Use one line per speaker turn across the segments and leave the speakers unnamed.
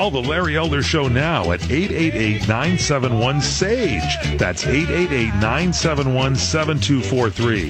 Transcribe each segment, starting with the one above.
Call the Larry Elder Show now at 888-971-SAGE. That's 888-971-7243.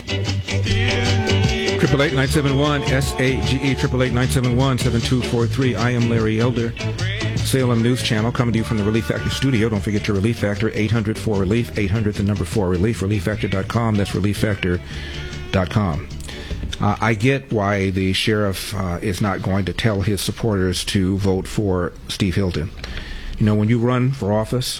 888-971-SAGE, 888-971-7243. I am Larry Elder. Salem News Channel coming to you from the Relief Factor studio. Don't forget your Relief Factor, 800-4RELIEF, 800 the number 4RELIEF, ReliefFactor.com. That's ReliefFactor.com. I get why the sheriff is not going to tell his supporters to vote for Steve Hilton. You know, when you run for office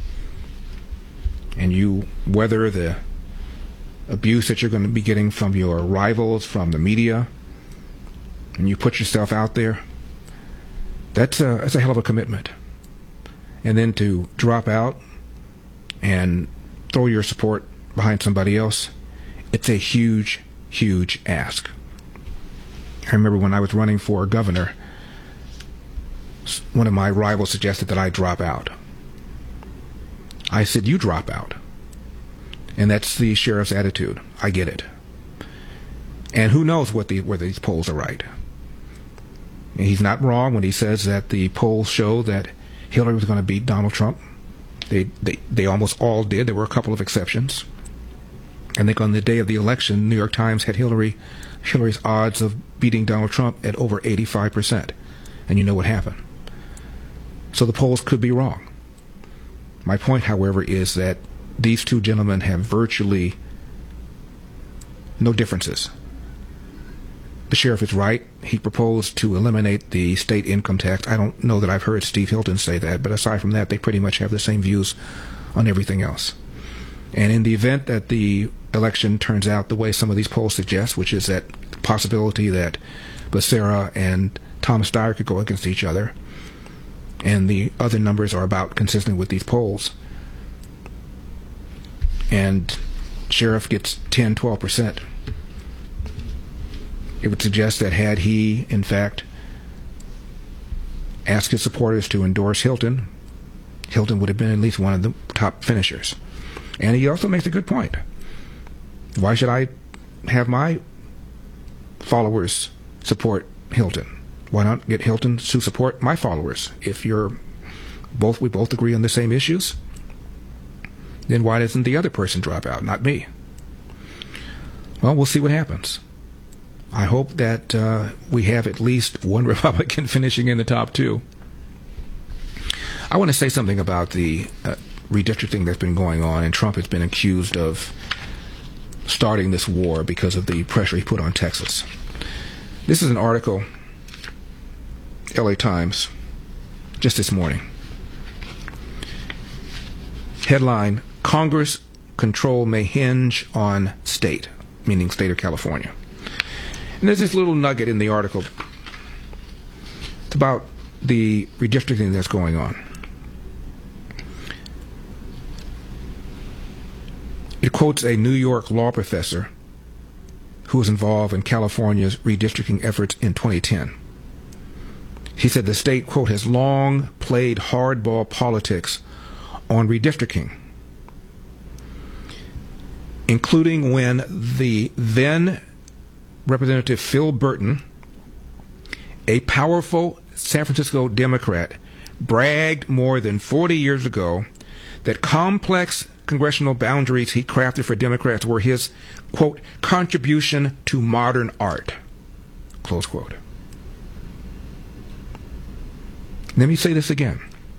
and you weather the abuse that you're going to be getting from your rivals, from the media, and you put yourself out there, that's a hell of a commitment. And then to drop out and throw your support behind somebody else, it's a huge ask. I remember when I was running for governor, one of my rivals suggested that I drop out. I said, you drop out. And that's the sheriff's attitude. I get it. And who knows whether these polls are right. And he's not wrong when he says that the polls show that Hillary was going to beat Donald Trump. They almost all did. There were a couple of exceptions. I think on the day of the election, New York Times had Hillary's odds of beating Donald Trump at over 85%. And you know what happened. So the polls could be wrong. My point, however, is that these two gentlemen have virtually no differences. The sheriff is right. He proposed to eliminate the state income tax. I don't know that I've heard Steve Hilton say that, but aside from that, they pretty much have the same views on everything else. And in the event that the election turns out the way some of these polls suggest, which is that possibility that Becerra and Thomas Dyer could go against each other, and the other numbers are about consistent with these polls, and sheriff gets 10-12%, it would suggest that had he, in fact, asked his supporters to endorse Hilton, Hilton would have been at least one of the top finishers. And he also makes a good point. Why should I have my followers support Hilton? Why not get Hilton to support my followers? If we both agree on the same issues, then why doesn't the other person drop out, not me? Well, we'll see what happens. I hope that we have at least one Republican finishing in the top two. I want to say something about the redistricting that's been going on, and Trump has been accused of starting this war because of the pressure he put on Texas. This is an article, LA Times, just this morning. Headline, Congress control may hinge on state, meaning state of California. And there's this little nugget in the article. It's about the redistricting that's going on. It quotes a New York law professor who was involved in California's redistricting efforts in 2010. He said the state, quote, has long played hardball politics on redistricting, including when the then Representative Phil Burton, a powerful San Francisco Democrat, bragged more than 40 years ago that complex congressional boundaries he crafted for Democrats were his, quote, contribution to modern art, close quote. Let me say this again.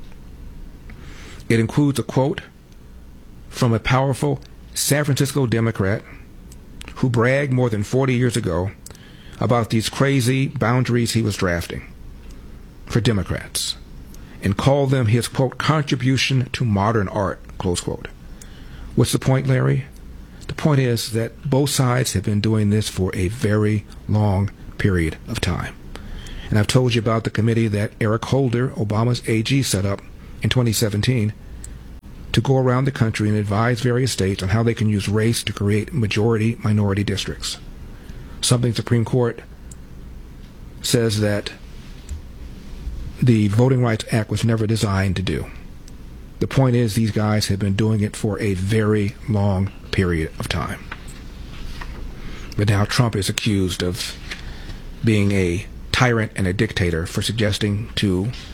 It includes a quote from a powerful San Francisco Democrat who bragged more than 40 years ago about these crazy boundaries he was drafting for Democrats and called them his, quote, contribution to modern art, close quote. What's the point, Larry? The point is that both sides have been doing this for a very long period of time. And I've told you about the committee that Eric Holder, Obama's AG, set up in 2017 to go around the country and advise various states on how they can use race to create majority-minority districts. Something the Supreme Court says that the Voting Rights Act was never designed to do. The point is these guys have been doing it for a very long period of time. But now Trump is accused of being a tyrant and a dictator for suggesting to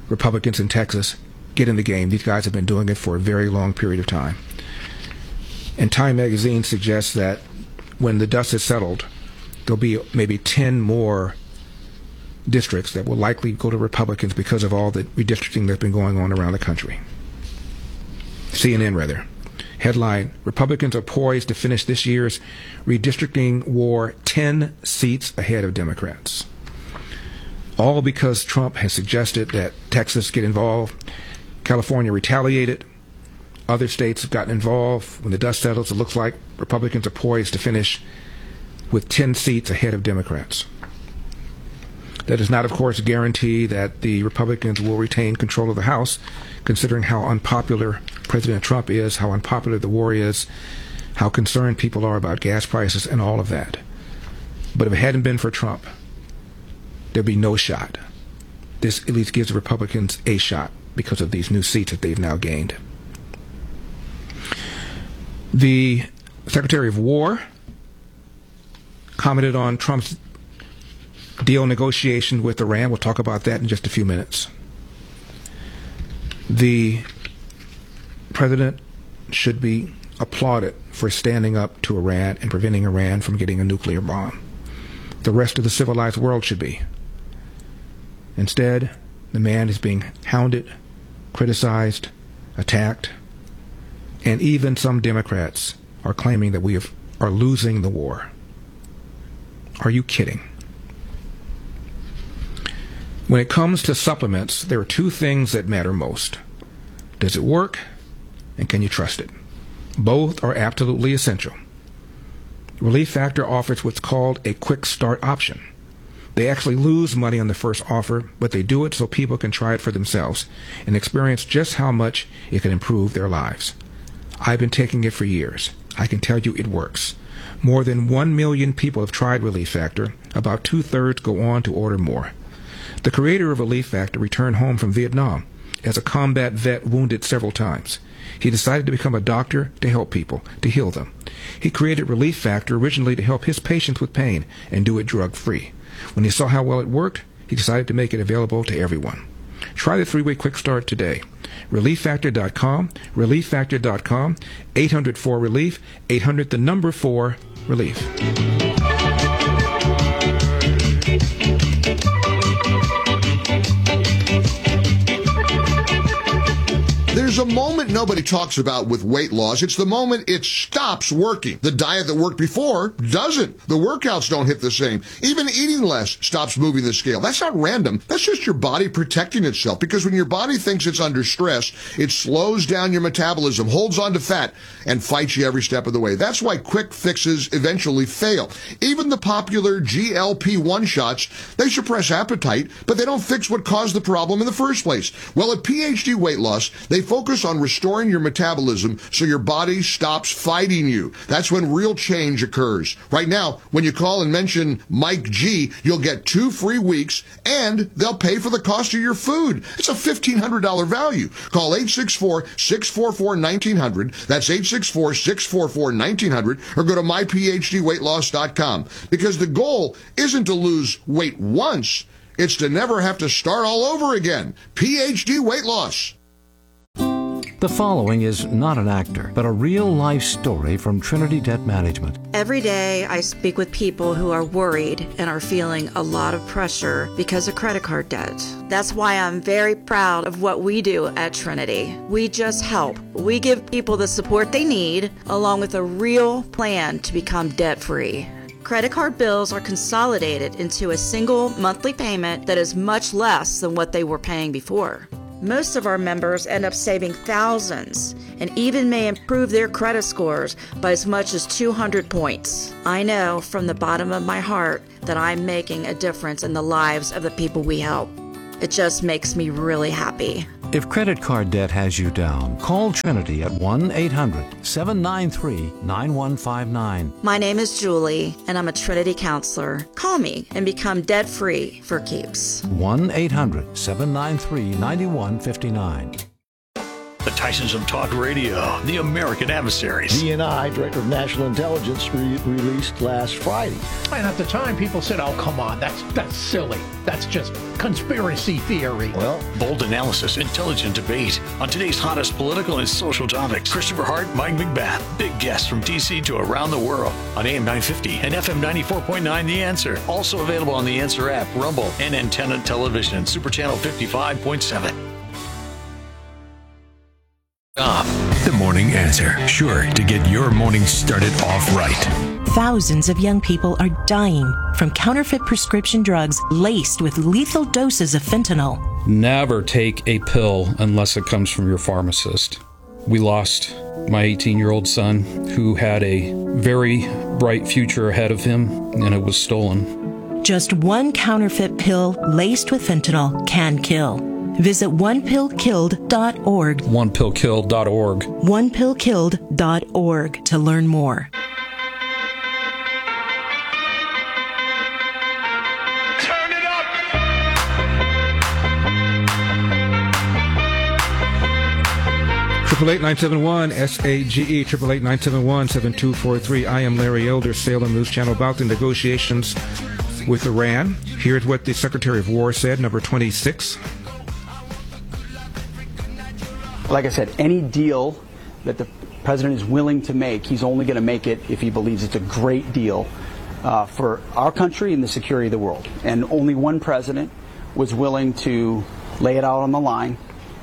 Republicans in Texas get in the game. These guys have been doing it for a very long period of time. And Time magazine suggests that when the dust is settled, there'll be maybe 10 more districts that will likely go to Republicans because of all the redistricting that's been going on around the country. CNN, rather. Headline, Republicans are poised to finish this year's redistricting war 10 seats ahead of Democrats. All because Trump has suggested that Texas get involved. California retaliated. Other states have gotten involved. When the dust settles, it looks like Republicans are poised to finish with 10 seats ahead of Democrats. That does not, of course, guarantee that the Republicans will retain control of the House, considering how unpopular President Trump is, how unpopular the war is, how concerned people are about gas prices and all of that. But if it hadn't been for Trump, there'd be no shot. This at least gives the Republicans a shot because of these new seats that they've now gained. The Secretary of War commented on Trump's deal negotiation with Iran. We'll talk about that in just a few minutes. The president should be applauded for standing up to Iran and preventing Iran from getting a nuclear bomb. The rest of the civilized world should be. Instead, the man is being hounded, criticized, attacked, and even some Democrats are claiming that we are losing the war. Are you kidding? When it comes to supplements, there are two things that matter most. Does it work? And can you trust it? Both are absolutely essential. Relief Factor offers what's called a quick start option. They actually lose money on the first offer, but they do it so people can try it for themselves and experience just how much it can improve their lives. I've been taking it for years. I can tell you it works. More than 1 million people have tried Relief Factor. About 2/3 go on to order more. The creator of Relief Factor returned home from Vietnam as a combat vet wounded several times. He decided to become a doctor to help people, to heal them. He created Relief Factor originally to help his patients with pain and do it drug-free. When he saw how well it worked, he decided to make it available to everyone. Try the 3-way quick start today. ReliefFactor.com, ReliefFactor.com, 800-4-RELIEF, 800-4-RELIEF.
There's a moment nobody talks about with weight loss. It's the moment it stops working. The diet that worked before doesn't. The workouts don't hit the same. Even eating less stops moving the scale. That's not random. That's just your body protecting itself, because when your body thinks it's under stress, it slows down your metabolism, holds on to fat, and fights you every step of the way. That's why quick fixes eventually fail. Even the popular GLP-1 shots, they suppress appetite, but they don't fix what caused the problem in the first place. Well, at PhD Weight Loss, they focus on restoring your metabolism so your body stops fighting you. That's when real change occurs. Right now, when you call and mention Mike G, you'll get 2 free weeks, and they'll pay for the cost of your food. It's a $1,500 value. Call 864-644-1900. That's 864-644-1900, or go to myphdweightloss.com. Because the goal isn't to lose weight once, it's to never have to start all over again. PhD Weight Loss.
The following is not an actor, but a real-life story from Trinity Debt Management.
Every day I speak with people who are worried and are feeling a lot of pressure because of credit card debt. That's why I'm very proud of what we do at Trinity. We just help. We give people the support they need, along with a real plan to become debt-free. Credit card bills are consolidated into a single monthly payment that is much less than what they were paying before. Most of our members end up saving thousands and even may improve their credit scores by as much as 200 points. I know from the bottom of my heart that I'm making a difference in the lives of the people we help. It just makes me really happy.
If credit card debt has you down, call Trinity at 1-800-793-9159.
My name is Julie, and I'm a Trinity counselor. Call me and become debt-free for keeps.
1-800-793-9159.
The Tysons of Talk Radio, The American Adversaries.
DNI, Director of National Intelligence, released last Friday.
And at the time, people said, oh, come on, that's silly. That's just conspiracy theory.
Well, bold analysis, intelligent debate on today's hottest political and social topics. Christopher Hart, Mike McBath, big guests from D.C. to around the world on AM 950 and FM 94.9 The Answer. Also available on The Answer app, Rumble, and Antenna Television, Super Channel 55.7.
The Morning Answer, sure to get your morning started off right.
Thousands of young people are dying from counterfeit prescription drugs laced with lethal doses of fentanyl.
Never take a pill unless it comes from your pharmacist. We lost my 18-year-old son who had a very bright future ahead of him, and it was stolen.
Just one counterfeit pill laced with fentanyl can kill. Visit onepillkilled.org.
Onepillkilled.org.
Onepillkilled.org to learn more.
Turn it up!
888-971-SAGE, 888-971-7243. I am Larry Elder, Salem News Channel, about the negotiations with Iran. Here's what the Secretary of War said, number 26.
Like I said, any deal that the president is willing to make, he's only going to make it if he believes it's a great deal for our country and the security of the world. And only one president was willing to lay it out on the line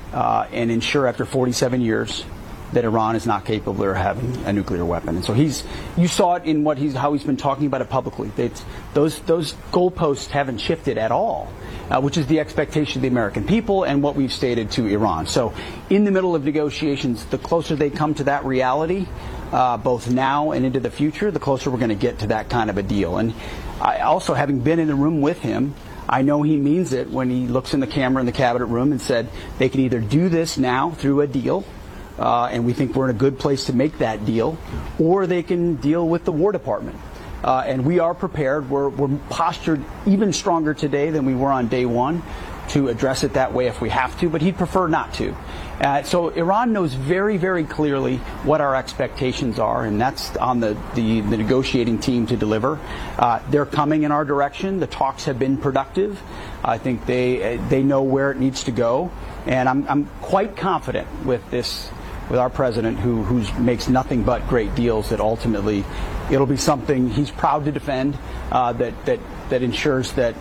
and ensure after 47 years that Iran is not capable of having a nuclear weapon. And so you saw it in how he's been talking about it publicly. Those goalposts haven't shifted at all. Which is the expectation of the American people and what we've stated to Iran. So in the middle of negotiations, the closer they come to that reality, both now and into the future, the closer we're going to get to that kind of a deal. And I also, having been in the room with him, I know he means it when he looks in the camera in the cabinet room and said they can either do this now through a deal, and we think we're in a good place to make that deal, or they can deal with the War Department. And we are prepared. We're postured even stronger today than we were on day one to address it that way if we have to, but he'd prefer not to. So Iran knows very, very clearly what our expectations are, and that's on the negotiating team to deliver. They're coming in our direction. The talks have been productive. I think they know where it needs to go, and I'm quite confident with our president who makes nothing but great deals, that ultimately it'll be something he's proud to defend, that ensures that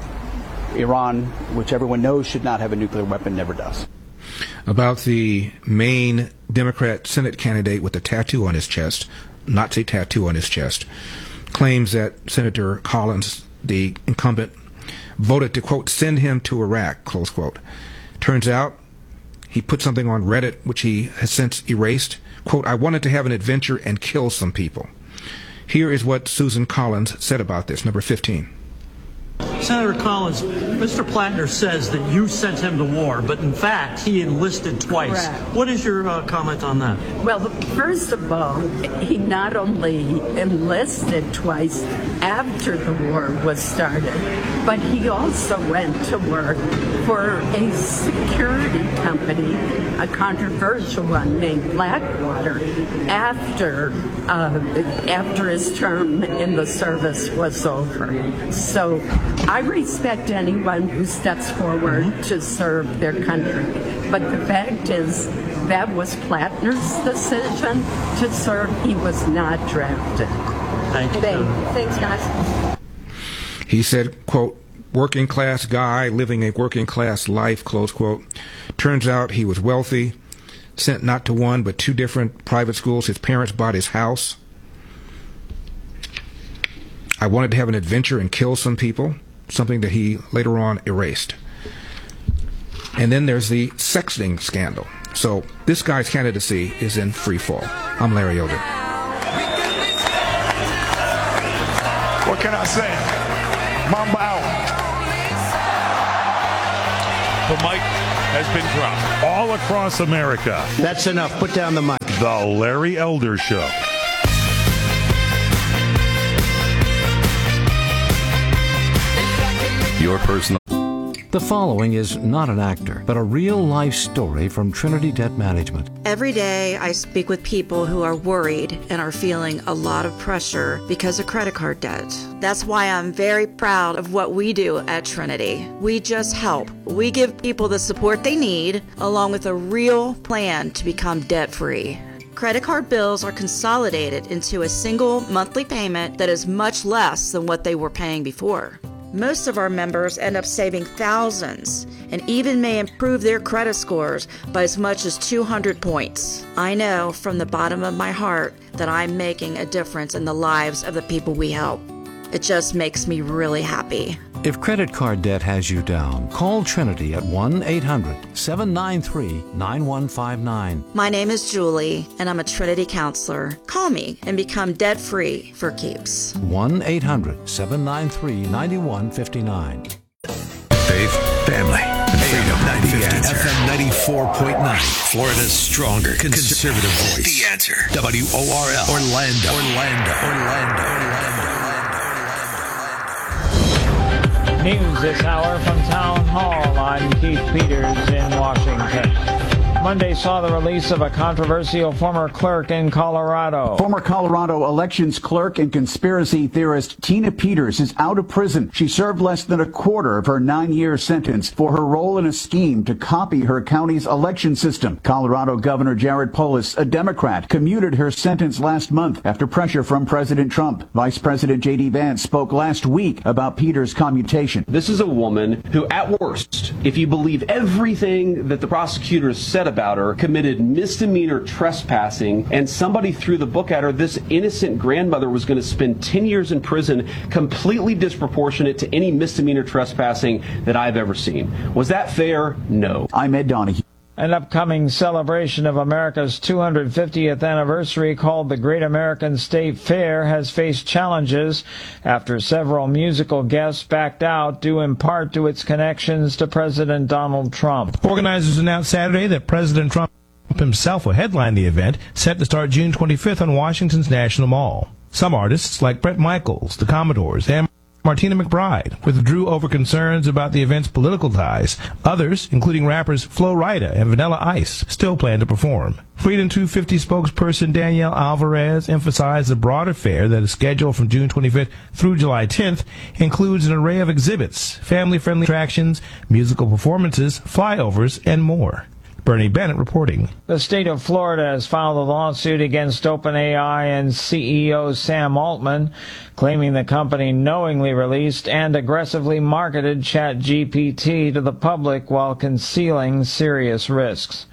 Iran, which everyone knows should not have a nuclear weapon, never does.
About the main Democrat Senate candidate with a tattoo on his chest, Nazi tattoo on his chest, claims that Senator Collins, the incumbent, voted to, quote, send him to Iraq, close quote. Turns out he put something on Reddit, which he has since erased. Quote, I wanted to have an adventure and kill some people. Here is what Susan Collins said about this, number 15.
Senator Collins, Mr. Plattner says that you sent him to war, but in fact, he enlisted twice.
Correct.
What is your comment on that?
Well, first of all, he not only enlisted twice after the war was started, but he also went to work for a security company, a controversial one named Blackwater, after his term in the service was over. So I respect anyone who steps forward to serve their country. But the fact is, that was Plattner's decision to serve. He was not drafted.
Thank you.
Thanks, guys.
He said, quote, working class guy living a working class life, close quote. Turns out he was wealthy, sent not to one but two different private schools. His parents bought his house. I wanted to have an adventure and kill some people, something that he later on erased. And then there's the sexting scandal. So this guy's candidacy is in free fall. I'm Larry Elder.
What can I say? Mamba out. The mic has been dropped all across America.
That's enough. Put down the mic.
The Larry Elder Show.
Your personal.
The following is not an actor, but a real-life story from Trinity Debt Management.
Every day I speak with people who are worried and are feeling a lot of pressure because of credit card debt. That's why I'm very proud of what we do at Trinity. We just help. We give people the support they need, along with a real plan to become debt-free. Credit card bills are consolidated into a single monthly payment that is much less than what they were paying before. Most of our members end up saving thousands and even may improve their credit scores by as much as 200 points. I know from the bottom of my heart that I'm making a difference in the lives of the people we help. It just makes me really happy.
If credit card debt has you down, call Trinity at 1-800-793-9159.
My name is Julie, and I'm a Trinity counselor. Call me and become debt-free for keeps.
1-800-793-9159.
Faith, family, and freedom. 950 FM 94.9. Florida's stronger conservative voice. The Answer. WORL. Orlando.
News this hour from Town Hall. I'm Keith Peters in Washington. Monday saw the release of a controversial former clerk in Colorado.
Former Colorado elections clerk and conspiracy theorist Tina Peters is out of prison. She served less than a quarter of her 9-year sentence for her role in a scheme to copy her county's election system. Colorado Governor Jared Polis, a Democrat, commuted her sentence last month after pressure from President Trump. Vice President J.D. Vance spoke last week about Peters' commutation.
This is a woman who, at worst, if you believe everything that the prosecutors said about her, committed misdemeanor trespassing, and somebody threw the book at her. This innocent grandmother was going to spend 10 years in prison, completely disproportionate to any misdemeanor trespassing that I've ever seen. Was that fair? No.
I'm Ed Donahue.
An upcoming celebration of America's 250th anniversary called the Great American State Fair has faced challenges after several musical guests backed out due in part to its connections to President Donald Trump.
Organizers announced Saturday that President Trump himself will headline the event set to start June 25th on Washington's National Mall. Some artists like Bret Michaels, the Commodores, and Martina McBride withdrew over concerns about the event's political ties. Others, including rappers Flo Rida and Vanilla Ice, still plan to perform. Freedom 250 spokesperson Danielle Alvarez emphasized the broader fair that is scheduled from June 25th through July 10th includes an array of exhibits, family-friendly attractions, musical performances, flyovers, and more. Bernie Bennett reporting.
The state of Florida has filed a lawsuit against OpenAI and CEO Sam Altman, claiming the company knowingly released and aggressively marketed ChatGPT to the public while concealing serious risks.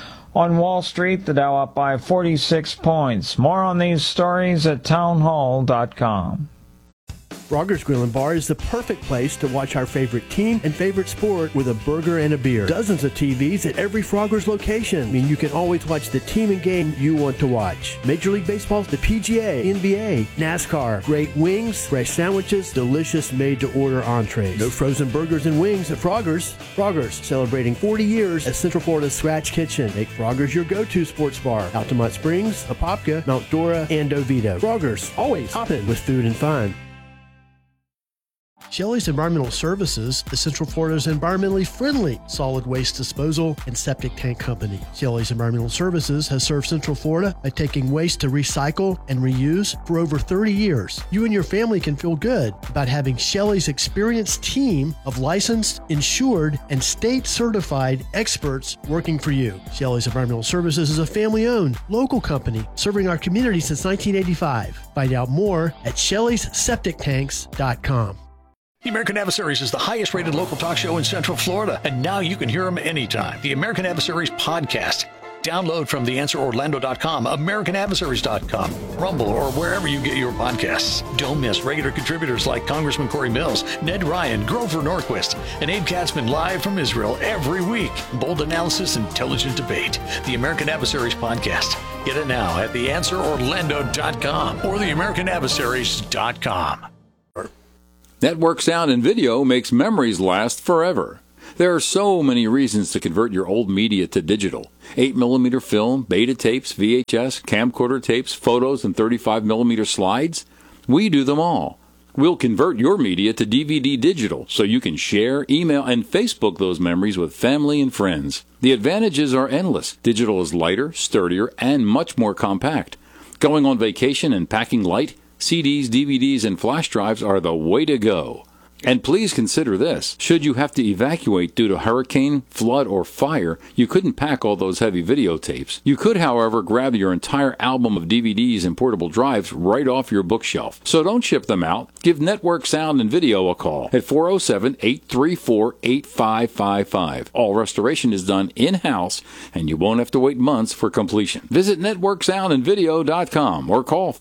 On Wall Street, the Dow up by 46 points. More on these stories at townhall.com.
Frogger's Grill and Bar is the perfect place to watch our favorite team and favorite sport with a burger and a beer. Dozens of TVs at every Frogger's location mean you can always watch the team and game you want to watch. Major League Baseball, the PGA, NBA, NASCAR, great wings, fresh sandwiches, delicious made-to-order entrees. No frozen burgers and wings at Frogger's. Frogger's, celebrating 40 years as Central Florida's Scratch Kitchen. Make Frogger's your go-to sports bar. Altamont Springs, Apopka, Mount Dora, and Oviedo. Frogger's, always hopping with food and fun. Shelley's Environmental Services is Central Florida's environmentally friendly solid waste disposal and septic tank company. Shelley's Environmental Services has served Central Florida by taking waste to recycle and reuse for over 30 years. You and your family can feel good about having Shelley's experienced team of licensed, insured, and state-certified experts working for you. Shelley's Environmental Services is a family-owned, local company serving our community since 1985. Find out more at Shelley'sSepticTanks.com.
The American Adversaries is the highest rated local talk show in Central Florida, and now you can hear them anytime. The American Adversaries podcast. Download from theanswerorlando.com, americanadversaries.com, Rumble, or wherever you get your podcasts. Don't miss regular contributors like Congressman Corey Mills, Ned Ryan, Grover Norquist, and Abe Katzman live from Israel every week. Bold analysis, intelligent debate. The American Adversaries podcast. Get it now at theanswerorlando.com or theamericanadversaries.com.
Network sound and video makes memories last forever. There are so many reasons to convert your old media to digital. 8mm film, beta tapes, VHS, camcorder tapes, photos, and 35mm slides. We do them all. We'll convert your media to DVD digital so you can share, email, and Facebook those memories with family and friends. The advantages are endless. Digital is lighter, sturdier, and much more compact. Going on vacation and packing light, CDs, DVDs, and flash drives are the way to go. And please consider this. Should you have to evacuate due to hurricane, flood, or fire, you couldn't pack all those heavy videotapes. You could, however, grab your entire album of DVDs and portable drives right off your bookshelf. So don't ship them out. Give Network Sound and Video a call at 407-834-8555. All restoration is done in-house, and you won't have to wait months for completion. Visit networksoundandvideo.com or call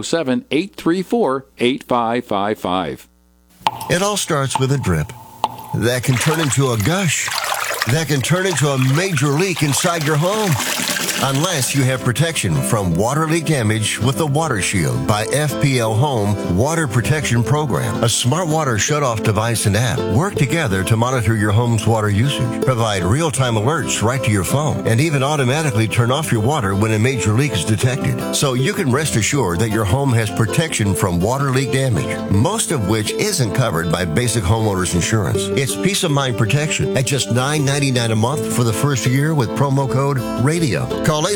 407-834-8555.
It all starts with a drip that can turn into a gush, that can turn into a major leak inside your home. Unless you have protection from water leak damage with the Water Shield by FPL Home Water Protection Program. A smart water shutoff device and app work together to monitor your home's water usage, provide real-time alerts right to your phone, and even automatically turn off your water when a major leak is detected. So you can rest assured that your home has protection from water leak damage, most of which isn't covered by basic homeowners insurance. It's peace of mind protection at just $9.99 a month for the first year with promo code RADIO. Call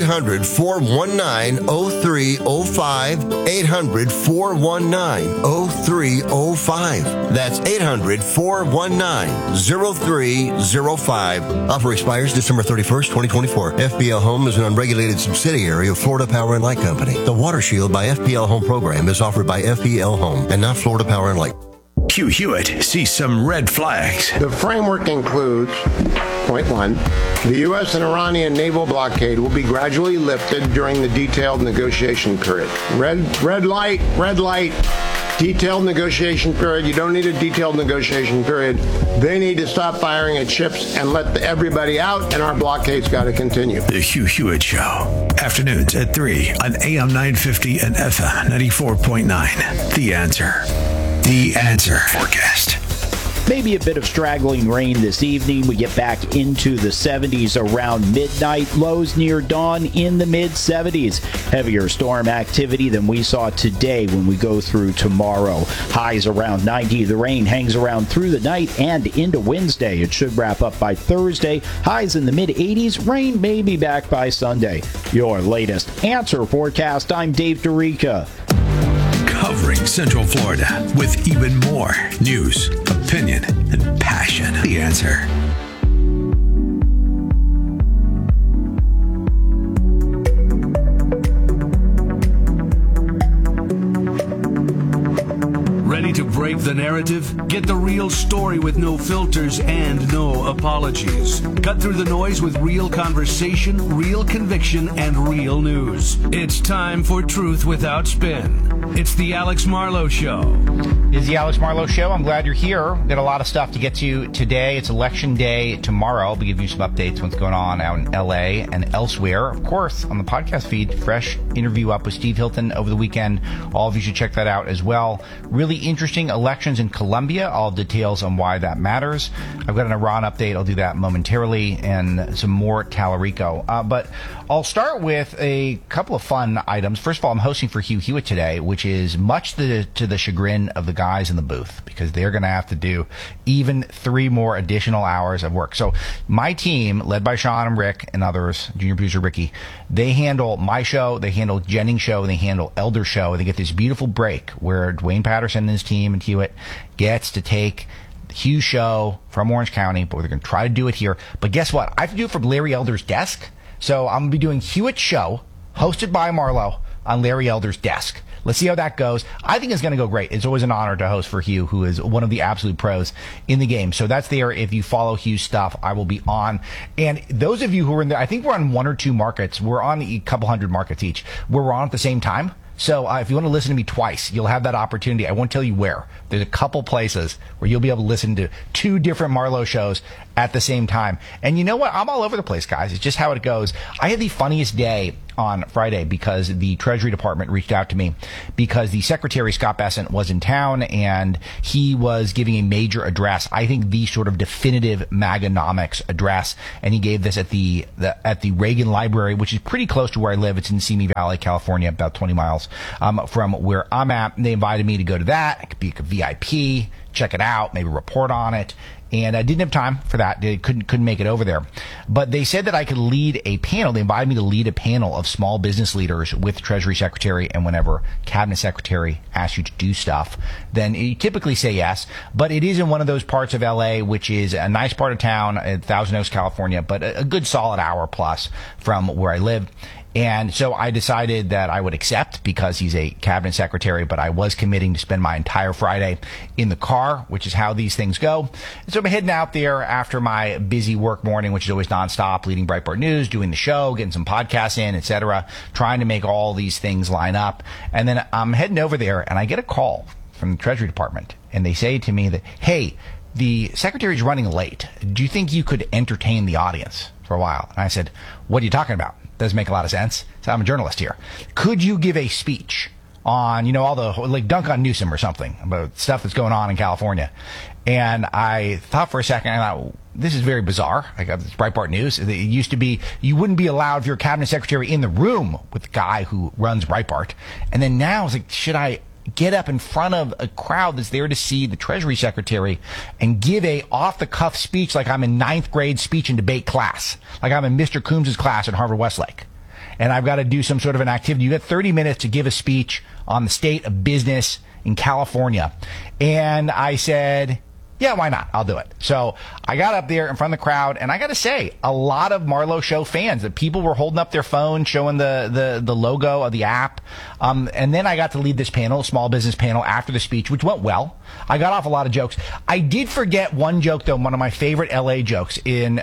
800-419-0305, 800-419-0305. That's 800-419-0305. Offer expires December 31st, 2024. FPL Home is an unregulated subsidiary of Florida Power and Light Company. The Water Shield by FPL Home program is offered by FPL Home and not Florida Power and Light.
Hugh Hewitt sees some red flags.
The framework includes, point one, the U.S. and Iranian naval blockade will be gradually lifted during the detailed negotiation period. Red light, detailed negotiation period. You don't need a detailed negotiation period. They need to stop firing at ships and let everybody out, and our blockade's got to continue.
The Hugh Hewitt Show. Afternoons at 3 on AM 950 and FM 94.9. The Answer. The Answer forecast.
Maybe a bit of straggling rain this evening. We get back into the 70s around midnight. Lows near dawn in the mid-70s. Heavier storm activity than we saw today when we go through tomorrow. Highs around 90. The rain hangs around through the night and into Wednesday. It should wrap up by Thursday. Highs in the mid-80s. Rain may be back by Sunday. Your latest Answer forecast. I'm Dave DeRica.
Covering Central Florida with even more news, opinion, and passion. The Answer.
Ready to break the narrative? Get the real story with no filters and no apologies. Cut through the noise with real conversation, real conviction, and real news. It's time for Truth Without Spin. It's the Alex Marlowe Show.
It's the Alex Marlowe Show. I'm glad you're here. We've got a lot of stuff to get to today. It's Election Day tomorrow. I'll be giving you some updates on what's going on out in L.A. and elsewhere. Of course, on the podcast feed, fresh interview up with Steve Hilton over the weekend. All of you should check that out as well. Really interesting elections in Colombia. All details on why that matters. I've got an Iran update. I'll do that momentarily, and some more Talarico. But I'll start with a couple of fun items. First of all, I'm hosting for Hugh Hewitt today, which is much to the chagrin of the guys in the booth, because they're going to have to do even 3 more additional hours of work. So my team, led by Sean and Rick and others, junior producer Ricky, they handle my show, they handle Jennings' show, and they handle Elder's show. They get this beautiful break where Dwayne Patterson and his team and Hewitt gets to take Hugh's show from Orange County, but we're going to try to do it here. But guess what? I have to do it from Larry Elder's desk. So I'm going to be doing Hewitt's show, hosted by Marlowe, on Larry Elder's desk. Let's see how that goes. I think it's going to go great. It's always an honor to host for Hugh, who is one of the absolute pros in the game. So that's there. If you follow Hugh's stuff, I will be on. And those of you who are in there, I think we're on 1 or 2 markets. We're on a couple hundred markets each. We're on at the same time. So if you want to listen to me twice, you'll have that opportunity. I won't tell you where. There's a couple places where you'll be able to listen to 2 different Marlowe shows at the same time. And you know what? I'm all over the place, guys. It's just how it goes. I had the funniest day on Friday because the Treasury Department reached out to me because the Secretary, Scott Bessent, was in town and he was giving a major address. I think the sort of definitive MAGAnomics address. And he gave this at the Reagan Library, which is pretty close to where I live. It's in Simi Valley, California, about 20 miles from where I'm at. They invited me to go to that. I could be a VIP, check it out, maybe report on it. And I didn't have time for that. They couldn't make it over there. But they said that I could lead a panel. They invited me to lead a panel of small business leaders with the Treasury Secretary. And whenever Cabinet Secretary asks you to do stuff, then you typically say yes. But it is in one of those parts of L.A., which is a nice part of town, Thousand Oaks, California, but a good solid hour plus from where I live. And so I decided that I would accept because he's a cabinet secretary, but I was committing to spend my entire Friday in the car, which is how these things go. And so I'm heading out there after my busy work morning, which is always nonstop, leading Breitbart News, doing the show, getting some podcasts in, etc., trying to make all these things line up. And then I'm heading over there and I get a call from the Treasury Department and they say to me that, hey, the secretary's running late. Do you think you could entertain the audience for a while? And I said, what are you talking about? Doesn't make a lot of sense. So I'm a journalist here. Could you give a speech on, all the, like dunk on Newsom or something about stuff that's going on in California? And I thought for a second, I thought, this is very bizarre. I got this Breitbart News. It used to be, you wouldn't be allowed if you're a cabinet secretary in the room with the guy who runs Breitbart. And then now it's like, should I get up in front of a crowd that's there to see the Treasury Secretary and give a off-the-cuff speech like I'm in 9th grade speech and debate class, like I'm in Mr. Coombs' class at Harvard-Westlake, and I've got to do some sort of an activity. You get 30 minutes to give a speech on the state of business in California. And I said, yeah, why not? I'll do it. So I got up there in front of the crowd, and I got to say, a lot of Marlowe Show fans, that people were holding up their phone, showing the logo of the app. And then I got to lead this panel, small business panel, after the speech, which went well. I got off a lot of jokes. I did forget one joke, though, one of my favorite L.A. jokes.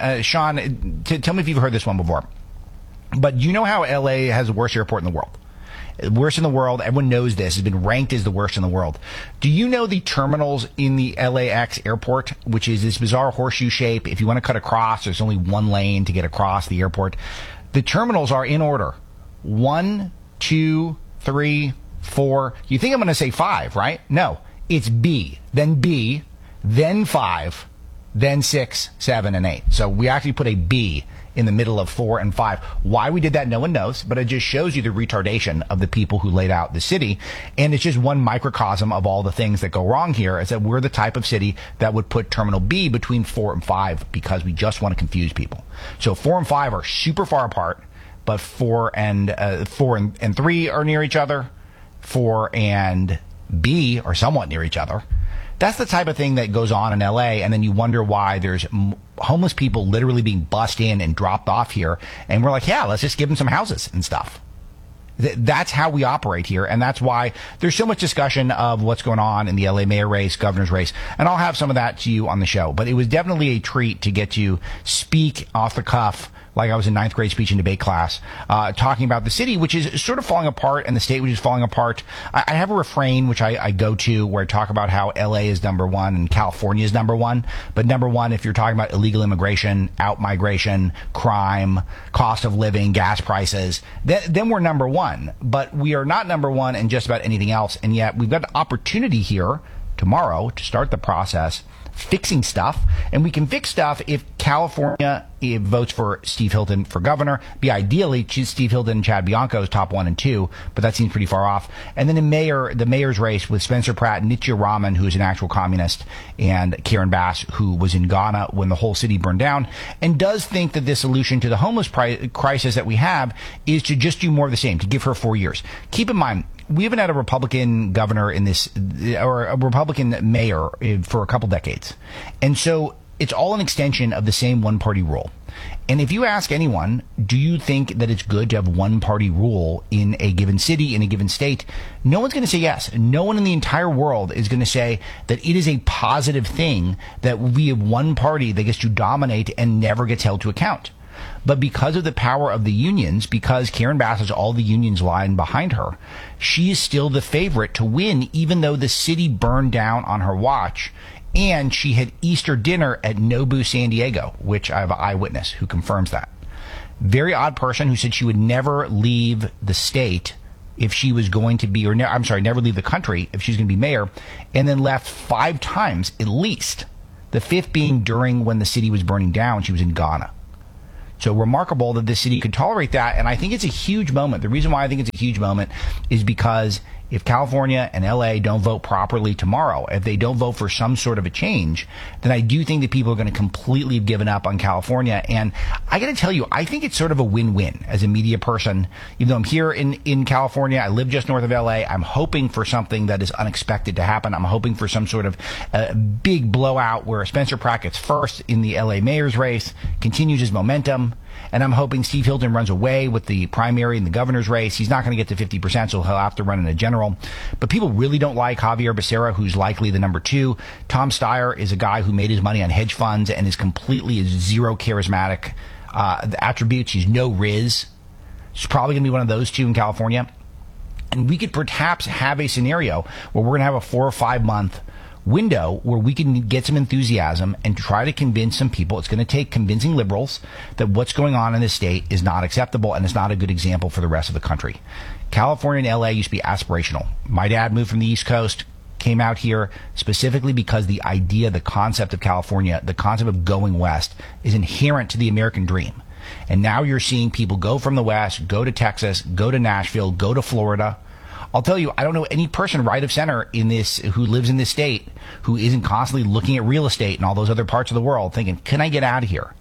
Sean, tell me if you've heard this one before. But you know how L.A. has the worst airport in the world? Worst in the world. Everyone knows this. Has been ranked as the worst in the world. Do you know the terminals in the LAX airport, which is this bizarre horseshoe shape? If you want to cut across, there's only one lane to get across the airport. The terminals are in order. 1, 2, 3, 4. You think I'm going to say 5, right? No. It's B, then 5, then 6, 7, and 8. So we actually put a B in the middle of 4 and 5. Why we did that, no one knows, but it just shows you the retardation of the people who laid out the city. And it's just one microcosm of all the things that go wrong here, is that we're the type of city that would put Terminal B between 4 and 5 because we just want to confuse people. So 4 and 5 are super far apart, but 4 and 3 are near each other. 4 and B are somewhat near each other. That's the type of thing that goes on in L.A., and then you wonder why there's homeless people literally being bussed in and dropped off here, and we're like, yeah, let's just give them some houses and stuff. That's how we operate here, and that's why there's so much discussion of what's going on in the L.A. mayor race, governor's race, and I'll have some of that to you on the show. But it was definitely a treat to get to speak off the cuff like I was in 9th grade speech and debate class, talking about the city, which is sort of falling apart, and the state, which is falling apart. I have a refrain, which I go to, where I talk about how L.A. is number one and California is number one. But number one, if you're talking about illegal immigration, out-migration, crime, cost of living, gas prices, then we're number one. But we are not number one in just about anything else. And yet we've got an opportunity here tomorrow to start the process fixing stuff, and we can fix stuff if California votes for Steve Hilton for governor. Be ideally Steve Hilton and Chad Bianco's top 1 and 2, but that seems pretty far off. And then the mayor's race with Spencer Pratt, Nitya Raman, who's an actual communist, and Karen Bass, who was in Ghana when the whole city burned down, and does think that the solution to the homeless crisis that we have is to just do more of the same, to give her 4 years. Keep in mind, we haven't had a Republican governor or a Republican mayor for a couple decades. And so it's all an extension of the same one-party rule. And if you ask anyone, do you think that it's good to have one-party rule in a given city, in a given state? No one's going to say yes. No one in the entire world is going to say that it is a positive thing that we have one party that gets to dominate and never gets held to account. But because of the power of the unions, because Karen Bass has all the unions lying behind her, she is still the favorite to win, even though the city burned down on her watch. And she had Easter dinner at Nobu San Diego, which I have an eyewitness who confirms that. Very odd person who said she would never leave the state if she was going to be, never leave the country if she's going to be mayor, and then left 5 times at least. The 5th being during when the city was burning down. She was in Ghana. So remarkable that this city could tolerate that, and I think it's a huge moment. The reason why I think it's a huge moment is because if California and LA don't vote properly tomorrow, if they don't vote for some sort of a change, then I do think that people are going to completely have given up on California. And I got to tell you, I think it's sort of a win-win as a media person. Even though I'm here in California, I live just north of LA, I'm hoping for something that is unexpected to happen. I'm hoping for some sort of big blowout where Spencer Pratt gets first in the LA mayor's race, continues his momentum. And I'm hoping Steve Hilton runs away with the primary and the governor's race. He's not going to get to 50%, so he'll have to run in a general. But people really don't like Javier Becerra, who's likely the number 2. Tom Steyer is a guy who made his money on hedge funds and is completely zero charismatic attributes. He's no Riz. He's probably going to be one of those 2 in California. And we could perhaps have a scenario where we're going to have a 4 or 5 month window where we can get some enthusiasm and try to convince some people. It's going to take convincing liberals that what's going on in this state is not acceptable and is not a good example for the rest of the country. California and LA used to be aspirational. My dad moved from the East Coast, came out here specifically because the idea, the concept of California, the concept of going west is inherent to the American dream. And now you're seeing people go from the West, go to Texas, go to Nashville, go to Florida. I'll tell you, I don't know any person right of center in this who lives in this state who isn't constantly looking at real estate and all those other parts of the world thinking, can I get out of here?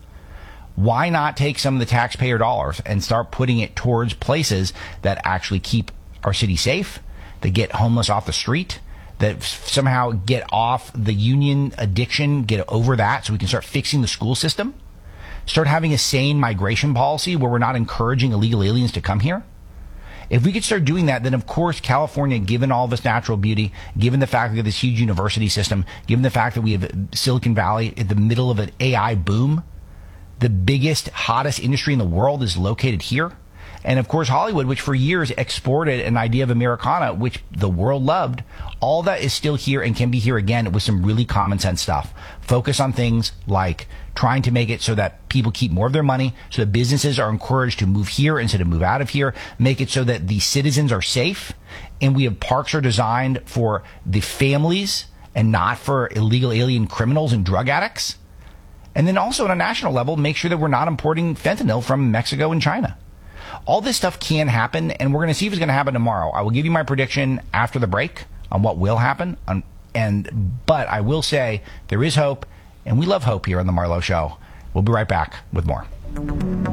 Why not take some of the taxpayer dollars and start putting it towards places that actually keep our city safe, that get homeless off the street, that somehow get off the union addiction, get over that so we can start fixing the school system, start having a sane migration policy where we're not encouraging illegal aliens to come here? If we could start doing that, then of course California, given all this natural beauty, given the fact that we have this huge university system, given the fact that we have Silicon Valley at the middle of an AI boom, the biggest, hottest industry in the world is located here. And of course Hollywood, which for years exported an idea of Americana, which the world loved, all that is still here and can be here again with some really common sense stuff. Focus on things like trying to make it so that people keep more of their money, so that businesses are encouraged to move here instead of move out of here, make it so that the citizens are safe, and we have parks are designed for the families and not for illegal alien criminals and drug addicts. And then also on a national level, make sure that we're not importing fentanyl from Mexico and China. All this stuff can happen, and we're going to see if it's going to happen tomorrow. I will give you my prediction after the break on what will happen. But I will say there is hope, and we love hope here on The Marlowe Show. We'll be right back with more.